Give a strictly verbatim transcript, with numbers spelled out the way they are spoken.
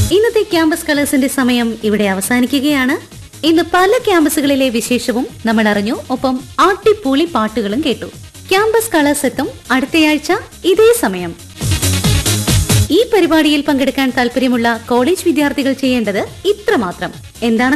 ഇന്നത്തെ ക്യാമ്പസ് കളേഴ്സിന്റെ സമയം ഇവിടെ അവസാനിക്കുകയാണ്. ഇന്ന് പല ക്യാമ്പസുകളിലെ വിശേഷവും നമ്മൾ അറിഞ്ഞു. ഒപ്പം ആട്ടിപ്പൂളി പാട്ടുകളും കേട്ടു. ക്യാമ്പസ് കളേഴ്സ് എത്തും അടുത്തയാഴ്ച ഇതേ സമയം. ഈ പരിപാടിയിൽ പങ്കെടുക്കാൻ താല്പര്യമുള്ള കോളേജ് വിദ്യാർത്ഥികൾ ചെയ്യേണ്ടത് ഇത്രമാത്രം. എന്താണ്